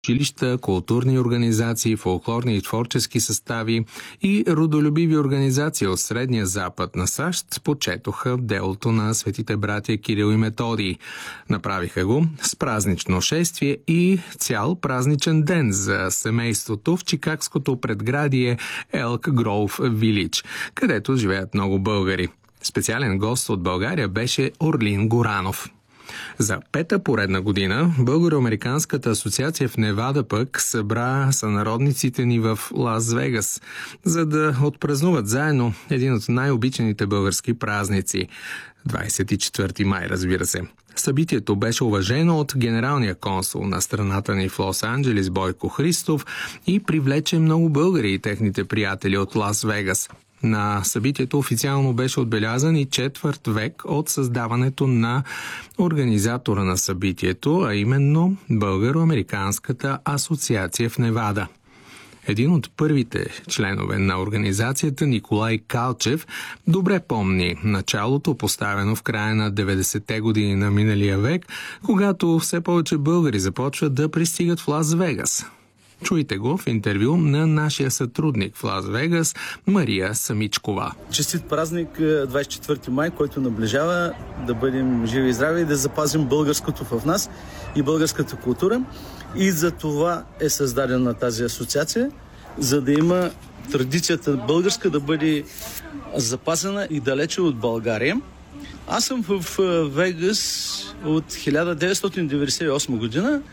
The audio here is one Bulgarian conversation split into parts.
училища, културни организации, фолклорни и творчески състави и родолюбиви организации от Средния Запад на САЩ почетоха делото на светите братя Кирил и Методий. Направиха го с празнично шествие и цял празничен ден за семейството в чикагското предградие Елк Гроув Вилидж, където живеят много българи. Специален гост от България беше Орлин Горанов. За пета поредна година Българо-американската асоциация в Невада пък събра сънародниците ни в Лас Вегас, за да отпразнуват заедно един от най-обичаните български празници – 24 май, разбира се. Събитието беше уважено от генералния консул на страната ни в Лос-Анджелис Бойко Христов и привлече много българи и техните приятели от Лас Вегас. На събитието официално беше отбелязан и четвърт век от създаването на организатора на събитието, а именно Българо-американската асоциация в Невада. Един от първите членове на организацията, Николай Калчев, добре помни началото, поставено в края на 90-те години на миналия век, когато все повече българи започват да пристигат в Лас Вегас. Чуйте го в интервю на нашия сътрудник в Лас Вегас Мария Самичкова. Честит празник 24 май, който наближава, да бъдем живи и здрави и да запазим българското в нас и българската култура. И за това е създадена тази асоциация, за да има традицията българска да бъде запазена и далече от България. Аз съм в Вегас от 1998 година.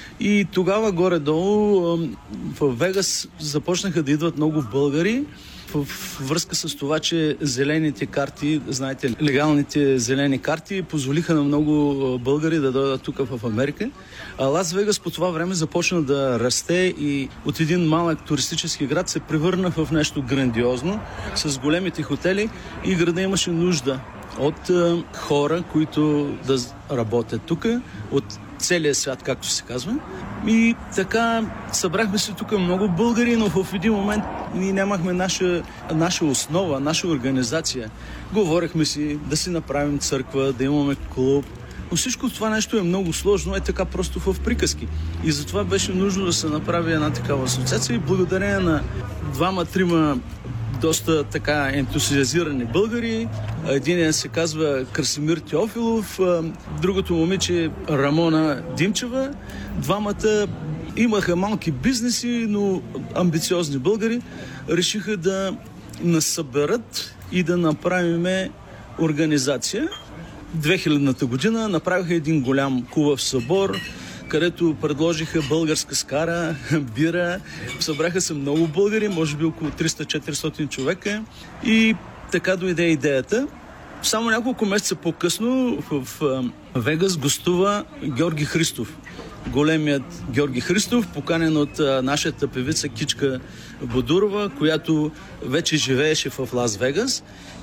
И тогава горе-долу в Вегас започнаха да идват много българи в връзка с това, че зелените карти, знаете, легалните зелени карти позволиха на много българи да дойдат тук в Америка. А Лас Вегас по това време започна да расте и от един малък туристически град се превърна в нещо грандиозно с големите хотели и града имаше нужда от хора, които да работят тук, от целия свят, както се казва. И така събрахме се тук много българи, но в един момент ние нямахме наша основа, наша организация. Говорехме си да си направим църква, да имаме клуб. Но всичко това нещо е много сложно, е така просто в приказки. И затова беше нужно да се направи една такава асоциация и благодарение на двама-трима доста така ентусиазирани българи. Единият се казва Красимир Теофилов, другото момиче Рамона Димчева. Двамата имаха малки бизнеси, но амбициозни българи решиха да нас съберат и да направим организация. 2000-та година направиха един голям хубав събор, където предложиха българска скара, бира. Събраха се много българи, може би около 300-400 човека. И така дойде идеята. Само няколко месеца по-късно в Вегас гостува Георги Христов. Големият Георги Христов, поканен от нашата певица Кичка Бодурова, която вече живееше в Лас Вегас.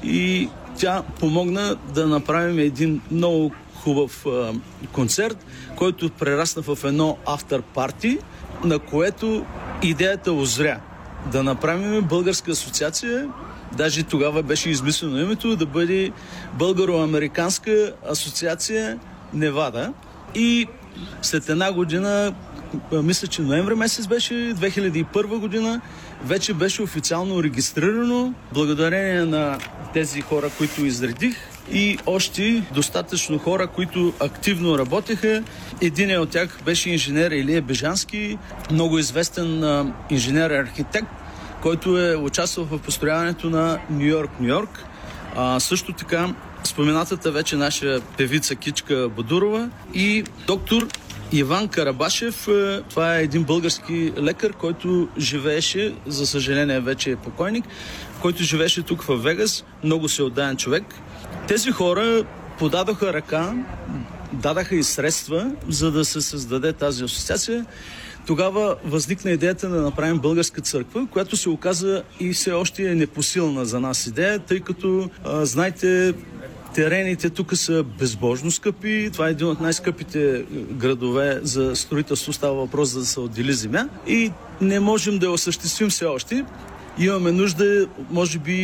И тя помогна да направим един много хубав концерт, който прерасна в едно афтер парти, на което идеята озря да направим българска асоциация. Даже тогава беше измислено името да бъде Българо-американска асоциация Невада. И след една година, мисля, че ноември месец беше, 2001 година, вече беше официално регистрирано, благодарение на тези хора, които изредих, и още достатъчно хора, които активно работеха. Единият от тях беше инженер Илия Бежански, много известен инженер-архитект, който е участвал в построяването на Нью-Йорк. Също така споменатата вече наша певица Кичка Бодурова и доктор Иван Карабашев. Това е един български лекар, който живееше, за съжаление вече е покойник, който живееше тук в Вегас, много се отдаен човек. Тези хора подадоха ръка, дадаха и средства, за да се създаде тази асоциация. Тогава възникна идеята да направим българска църква, която се оказа и все още е непосилна за нас идея, тъй като, знаете, терените тук са безбожно скъпи. Това е един от най-скъпите градове за строителство. Става въпрос за да се отдели земя. И не можем да я осъществим все още. Имаме нужда, може би,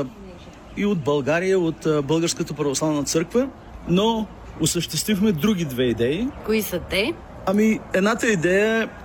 и от България, от Българската православна църква, но осъществихме други две идеи. Кои са те? Едната идея